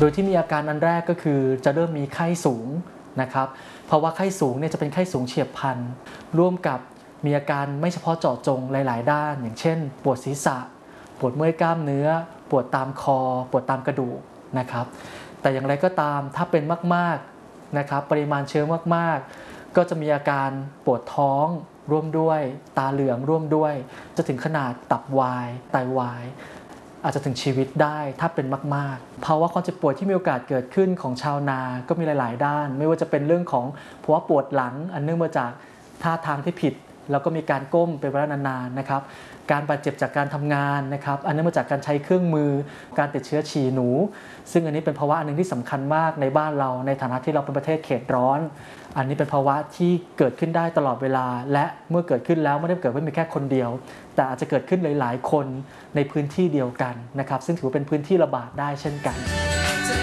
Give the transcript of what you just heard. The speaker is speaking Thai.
ยที่มีอาการอันแรกก็คือจะเริ่มมีไข้สูงนะครับเพราะว่าไข้สูงเนี่ยจะเป็นไข้สูงเฉียบพลันร่วมกับมีอาการไม่เฉพาะเจาะจงหลายๆด้านอย่างเช่นปวดศีรษะปวดเมื่อยกล้ามเนื้อปวดตามคอปวดตามกระดูกนะครับแต่อย่างไรก็ตามถ้าเป็นมากๆนะครับปริมาณเชื้อมากๆก็จะมีอาการปวดท้องร่วมด้วยตาเหลืองร่วมด้วยจะถึงขนาดตับวายไตวายอาจจะถึงชีวิตได้ถ้าเป็นมากๆภาวะความเจ็บป่วยที่มีโอกาสเกิดขึ้นของชาวนาก็มีหลายๆด้านไม่ว่าจะเป็นเรื่องของภาวะปวดหลังอันเนื่องมาจากท่าทางที่ผิดแล้วก็มีการก้มเป็นเวลานานๆนะครับการบาดเจ็บจากการทำงานนะครับอันเนื่องมาจากการใช้เครื่องมือการติดเชื้อฉี่หนูซึ่งอันนี้เป็นภาวะหนึ่งที่สำคัญมากในบ้านเราในฐานะที่เราเป็นประเทศเขตร้อนอันนี้เป็นภาวะที่เกิดขึ้นได้ตลอดเวลาและเมื่อเกิดขึ้นแล้วไม่ได้เกิดไม่มีแค่คนเดียวแต่อาจจะเกิดขึ้นหลายๆคนในพื้นที่เดียวกันนะครับซึ่งถือว่าเป็นพื้นที่ระบาดได้เช่นกัน